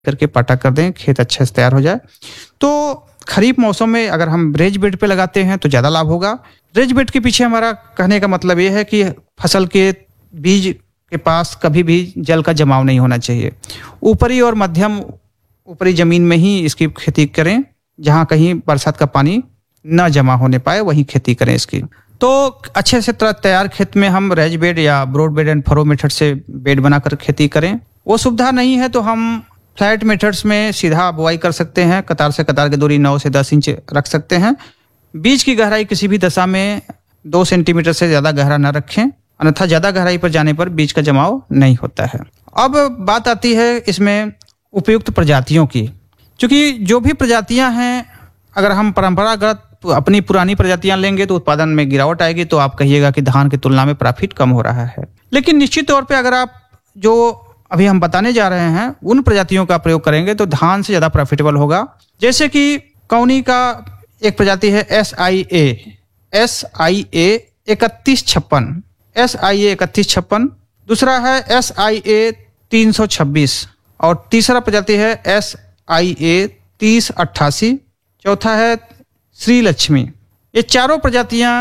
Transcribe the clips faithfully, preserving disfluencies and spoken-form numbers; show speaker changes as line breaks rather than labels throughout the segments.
करके पाटा कर दें, खेत अच्छे से तैयार हो जाए। तो खरीफ मौसम में अगर हम रेज बेड पे लगाते हैं तो ज़्यादा लाभ होगा। रेज बेड के पीछे हमारा कहने का मतलब ये है कि फसल के बीज के पास कभी भी जल का जमाव नहीं होना चाहिए। ऊपरी और मध्यम ऊपरी जमीन में ही इसकी खेती करें, जहाँ कहीं बरसात का पानी न जमा होने पाए वहीं खेती करें इसकी। तो अच्छे से तैयार खेत में हम रेज बेड या broad bed and furrow method से बेड बनाकर खेती करें। वो सुविधा नहीं है तो हम फ्लैट मेथड्स में सीधा बुआई कर सकते हैं। कतार से कतार की दूरी नौ से दस इंच रख सकते हैं। बीज की गहराई किसी भी दशा में दो सेंटीमीटर से ज़्यादा गहरा न रखें, अन्यथा ज़्यादा गहराई पर जाने पर बीज का जमाव नहीं होता है। अब बात आती है इसमें उपयुक्त प्रजातियों की। क्योंकि जो भी प्रजातियां हैं, अगर हम परंपरागत अपनी पुरानी प्रजातियां लेंगे तो उत्पादन में गिरावट आएगी, तो आप कहिएगा कि धान की तुलना में प्रॉफिट कम हो रहा है। लेकिन निश्चित तौर पे अगर आप जो अभी हम बताने जा रहे हैं उन प्रजातियों का प्रयोग करेंगे तो धान से ज़्यादा प्रॉफिटेबल होगा। जैसे कि कौनी का एक प्रजाति है S I A S I ए इकतीस छप्पन एस आई ए इकतीस छप्पन दूसरा है एस आई ए तीन सौ छब्बीस और तीसरा प्रजाति है एस आई ए तीस अट्ठासी, चौथा है श्री लक्ष्मी। ये चारों प्रजातियां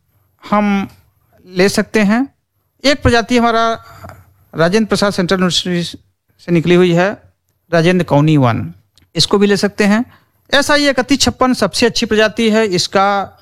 हम ले सकते हैं। एक प्रजाति हमारा राजेंद्र प्रसाद सेंट्रल यूनिवर्सिटी से निकली हुई है, राजेंद्र कौनी वन, इसको भी ले सकते हैं। एस आई इकतीस छप्पन सबसे अच्छी प्रजाति है। इसका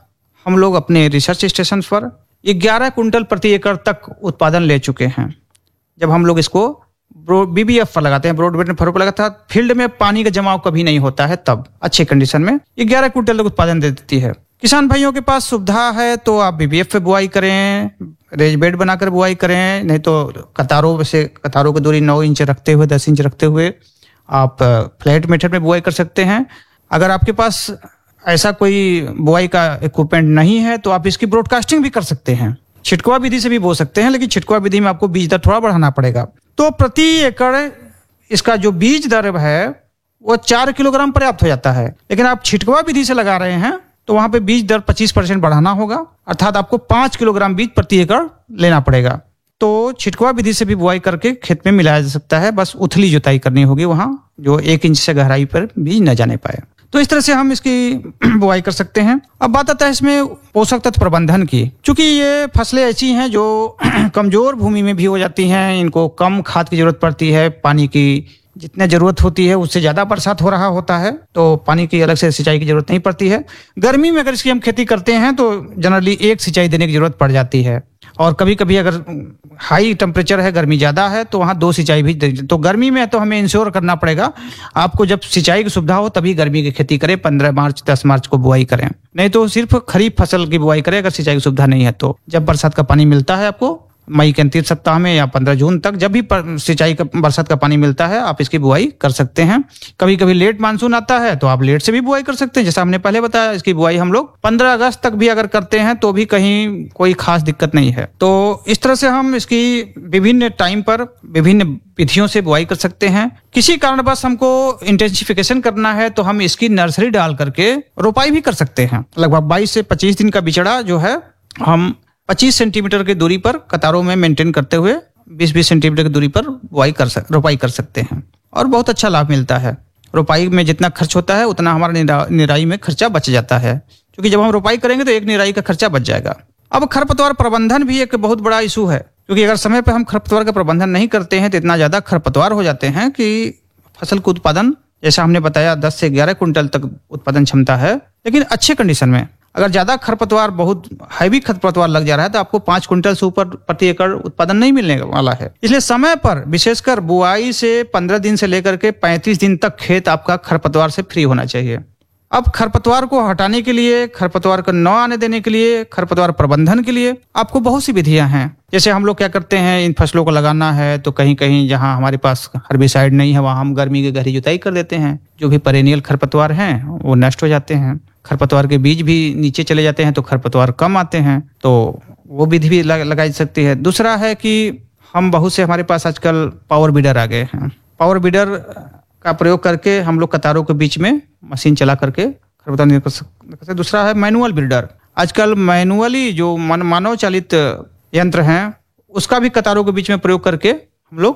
हम लोग अपने रिसर्च स्टेशन पर ग्यारह कुंटल प्रति एकड़ तक उत्पादन ले चुके हैं। जब हम लोग इसको बी बी एफ पर लगाते हैं, ब्रॉड बेड फरो पर लगाते हैं, फील्ड में पानी का जमाव कभी नहीं होता है, तब अच्छे कंडीशन में ग्यारह कुंटल तक उत्पादन दे देती है। किसान भाइयों के पास सुविधा है तो आप बी बी एफ पे बुआई करें, रेज बेड बनाकर बुआई करें, नहीं तो कतारों से कतारों की दूरी नौ इंच रखते हुए दस इंच रखते हुए आप फ्लैट मेथड में बुआई कर सकते हैं। अगर आपके पास ऐसा कोई बुआई का इक्विपमेंट नहीं है तो आप इसकी ब्रॉडकास्टिंग भी कर सकते हैं। छिटकुआ विधि से भी बो सकते हैं, लेकिन छिटकुआ विधि में आपको बीज दर थोड़ा बढ़ाना पड़ेगा। तो प्रति एकड़ इसका जो बीज दर है वो चार किलोग्राम पर्याप्त हो जाता है। लेकिन आप छिटकुआ विधि से लगा रहे हैं तो वहां पे बीज दर पच्चीस परसेंट बढ़ाना होगा, अर्थात आपको पांच किलोग्राम बीज प्रति एकड़ लेना पड़ेगा। तो छिटकुआ विधि से भी बुआई करके खेत में मिलाया जा सकता है, बस उथली जुताई करनी होगी वहां जो एक इंच से गहराई पर बीज न जाने पाए। तो इस तरह से हम इसकी बुआई कर सकते हैं। अब बात आता है इसमें पोषक तत्व प्रबंधन की। चूंकि ये फसलें ऐसी हैं जो कमजोर भूमि में भी हो जाती हैं, इनको कम खाद की जरूरत पड़ती है, पानी की जितनी जरूरत होती है उससे ज्यादा बरसात हो रहा होता है तो पानी की अलग से सिंचाई की जरूरत नहीं पड़ती है। गर्मी में अगर इसकी हम खेती करते हैं तो जनरली एक सिंचाई देने की जरूरत पड़ जाती है, और कभी कभी अगर हाई टेम्परेचर है, गर्मी ज़्यादा है तो वहाँ दो सिंचाई भी। तो गर्मी में तो हमें इंश्योर करना पड़ेगा, आपको जब सिंचाई की सुविधा हो तभी गर्मी की खेती करें, पंद्रह मार्च दस मार्च को बुआई करें, नहीं तो सिर्फ खरीफ फसल की बुआई करें अगर सिंचाई की सुविधा नहीं है तो। जब बरसात का पानी मिलता है आपको मई के अंतिम सप्ताह में या पंद्रह जून तक, जब भी सिंचाई का बरसात का पानी मिलता है आप इसकी बुआई कर सकते हैं। कभी कभी लेट मानसून आता है तो आप लेट से भी बुआई कर सकते हैं। जैसा हमने पहले बताया, इसकी बुआई हम लोग पंद्रह अगस्त तक भी अगर करते हैं तो भी कहीं कोई खास दिक्कत नहीं है। तो इस तरह से हम इसकी विभिन्न टाइम पर विभिन्न विधियों से बुआई कर सकते हैं। किसी कारणवश हमको इंटेंसिफिकेशन करना है तो हम इसकी नर्सरी डाल करके रोपाई भी कर सकते हैं। लगभग बाईस से पच्चीस दिन का बिचड़ा जो है हम पच्चीस सेंटीमीटर की दूरी पर कतारों में मेंटेन करते हुए बीस बीस सेंटीमीटर की दूरी पर बुआई कर सक रोपाई कर सकते हैं, और बहुत अच्छा लाभ मिलता है। रोपाई में जितना खर्च होता है उतना हमारा निरा, निराई में खर्चा बच जाता है, क्योंकि जब हम रोपाई करेंगे तो एक निराई का खर्चा बच जाएगा। अब खरपतवार प्रबंधन भी एक बहुत बड़ा इशू है, क्योंकि अगर समय पर हम खरपतवार का प्रबंधन नहीं करते हैं तो इतना ज्यादा खरपतवार हो जाते हैं कि फसल का उत्पादन, जैसा हमने बताया, दस से ग्यारह कुंटल तक उत्पादन क्षमता है, लेकिन अच्छे कंडीशन में। अगर ज्यादा खरपतवार, बहुत हैवी खरपतवार लग जा रहा है तो आपको पांच कुंटल से ऊपर प्रति एकड़ उत्पादन नहीं मिलने वाला है। इसलिए समय पर, विशेषकर बुआई से पंद्रह दिन से लेकर के पैंतीस दिन तक खेत आपका खरपतवार से फ्री होना चाहिए। अब खरपतवार को हटाने के लिए, खरपतवार को न आने देने के लिए, खरपतवार प्रबंधन के लिए आपको बहुत सी विधियां हैं। जैसे हम लोग क्या करते हैं, इन फसलों को लगाना है तो कहीं कहीं जहां हमारे पास हर्बिसाइड नहीं है वहां हम गर्मी की गहरी जुताई कर देते हैं। जो भी पेरेनियल खरपतवार हैं वो नष्ट हो जाते हैं। खरपतवार के बीज भी नीचे चले जाते हैं तो खरपतवार कम आते हैं, तो वो विधि भी लगाई जा सकती है। दूसरा है कि हम बहुत से, हमारे पास आजकल पावर बीडर आ गए हैं। पावर बीडर का प्रयोग करके हम लोग कतारों के बीच में मशीन चला करके खरपतवार निकाल सकते हैं। दूसरा है मैनुअल बीडर। आजकल मैनुअली जो मानव चालित यंत्र हैं उसका भी कतारों के बीच में प्रयोग करके हम लोग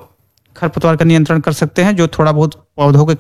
खरपतवार का नियंत्रण कर सकते हैं, जो थोड़ा बहुत पौधों के